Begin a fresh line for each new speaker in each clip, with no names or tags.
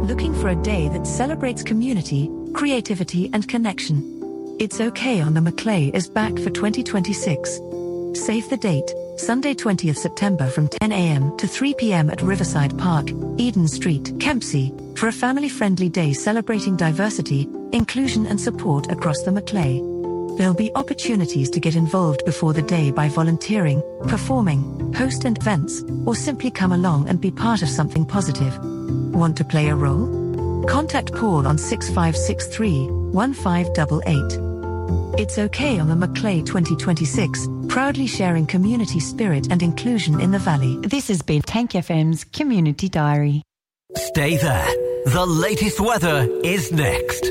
Looking for a day that celebrates community, creativity and connection? It's OK on the Macleay is back for 2026. Save the date, Sunday 20th September from 10 a.m. to 3 p.m. at Riverside Park, Eden Street, Kempsey, for a family-friendly day celebrating diversity, inclusion and support across the Macleay. There'll be opportunities to get involved before the day by volunteering, performing, host events, or simply come along and be part of something positive. Want to play a role? Contact Paul on 6563 1588. It's OK on the Macleay 2026, proudly sharing community spirit and inclusion in the Valley.
This has been Tank FM's Community Diary.
Stay there. The latest weather is next.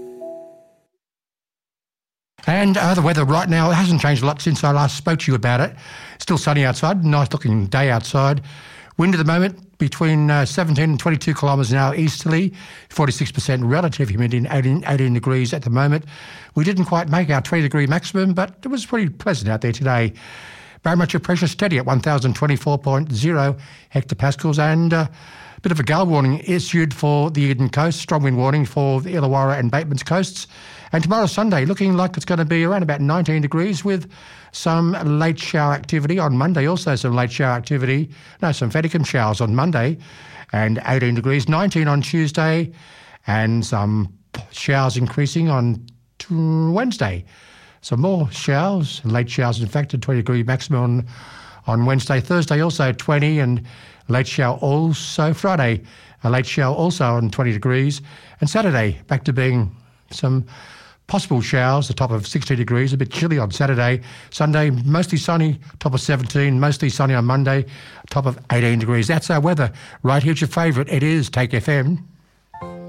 And the weather right now, it hasn't changed a lot since I last spoke to you about it. Still sunny outside, nice looking day outside. Wind at the moment between 17 and 22 kilometres an hour easterly, 46% relative humidity, 18 degrees at the moment. We didn't quite make our 20-degree maximum, but it was pretty pleasant out there today. Barometric pressure steady at 1,024.0 hectopascals, and a bit of a gale warning issued for the Eden Coast, strong wind warning for the Illawarra and Batemans coasts. And tomorrow Sunday looking like it's going to be around about 19 degrees with some late shower activity. On Monday also some late shower activity. No, some Fedicum showers on Monday and 18 degrees, 19 on Tuesday and some showers increasing on Wednesday. Some more showers, late showers in fact, a 20-degree maximum on Wednesday. Thursday also 20 and late shower also. Friday a late shower also on 20 degrees. And Saturday back to being some possible showers, the top of 16 degrees, a bit chilly on Saturday. Sunday, mostly sunny, top of 17, mostly sunny on Monday, top of 18 degrees. That's our weather. Right here's your favourite. It is Take FM.